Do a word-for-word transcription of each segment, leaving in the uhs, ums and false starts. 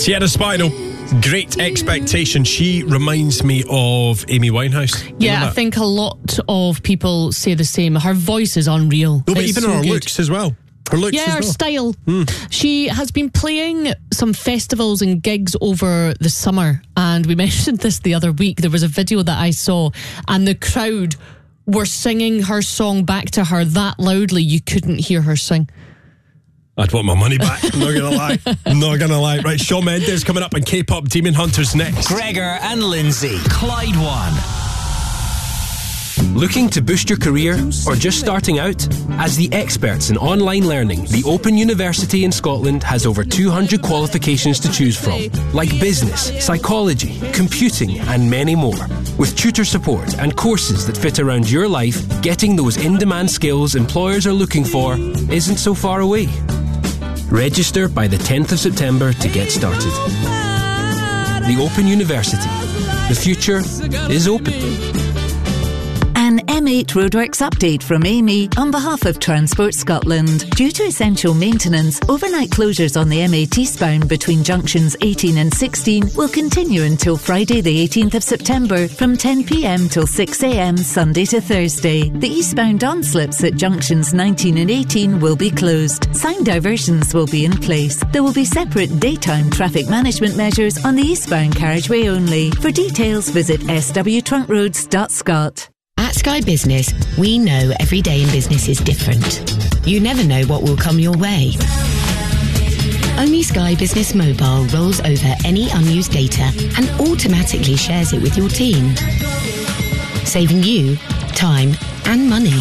Sierra Spinal, Great Expectation. She reminds me of Amy Winehouse. You Yeah, I think a lot of people say the same. Her voice is unreal. No, but It's even so her good. looks as well. Her looks Yeah, as her well. style. Mm. She has been playing some festivals and gigs over the summer, and we mentioned this the other week. There was a video that I saw, and the crowd were singing her song back to her that loudly you couldn't hear her sing. I'd want my money back. I'm not going to lie. I'm not going to lie. Right, Shawn Mendes coming up and K-pop Demon Hunters next. Gregor and Lindsay, Clyde One. Looking to boost your career or just starting out? As the experts in online learning, the Open University in Scotland has over two hundred qualifications to choose from, like business, psychology, computing and many more. With tutor support and courses that fit around your life, getting those in-demand skills employers are looking for isn't so far away. Register by the tenth of September to get started. The Open University. The future is open. An M eight Roadworks update from Amy on behalf of Transport Scotland. Due to essential maintenance, overnight closures on the M eight eastbound between junctions eighteen and sixteen will continue until Friday the eighteenth of September from ten p m till six a m Sunday to Thursday. The eastbound on-slips at junctions nineteen and eighteen will be closed. Sign diversions will be in place. There will be separate daytime traffic management measures on the eastbound carriageway only. For details, visit s w trunk roads dot scot. At Sky Business, we know every day in business is different. You never know what will come your way. Only Sky Business Mobile rolls over any unused data and automatically shares it with your team, saving you time and money.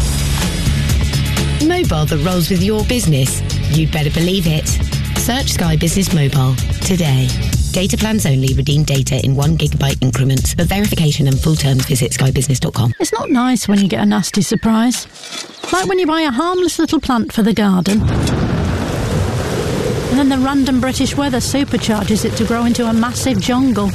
Mobile that rolls with your business. You'd better believe it. Search Sky Business Mobile today. Data plans only. Redeem data in one gigabyte increments. For verification and full terms, visit sky business dot com. It's not nice when you get a nasty surprise. Like when you buy a harmless little plant for the garden, and then the random British weather supercharges it to grow into a massive jungle.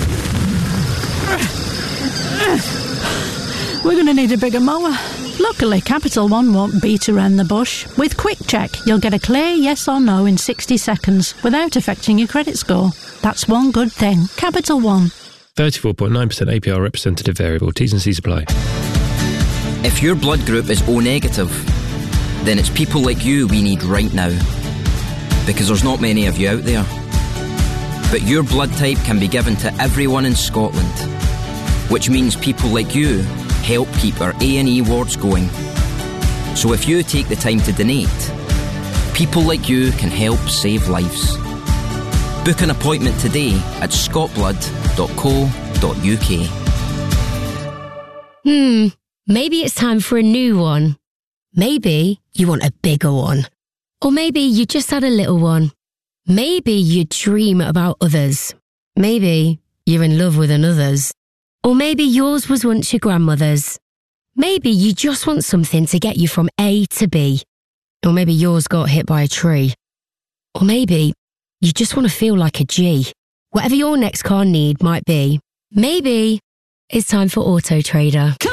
We're going to need a bigger mower. Luckily, Capital One won't beat around the bush. With Quick Check, you'll get a clear yes or no in sixty seconds without affecting your credit score. That's one good thing. Capital One. thirty-four point nine percent A P R representative variable. T's and C's apply. If your blood group is O negative, then it's people like you we need right now. Because there's not many of you out there. But your blood type can be given to everyone in Scotland, which means people like you help keep our A and E wards going. So if you take the time to donate, people like you can help save lives. Book an appointment today at scot blood dot co dot u k. Hmm, maybe it's time for a new one. Maybe you want a bigger one. Or maybe you just had a little one. Maybe you dream about others. Maybe you're in love with another's. Or maybe yours was once your grandmother's. Maybe you just want something to get you from A to B. Or maybe yours got hit by a tree. Or maybe you just want to feel like a G. Whatever your next car need might be, maybe it's time for Auto Trader.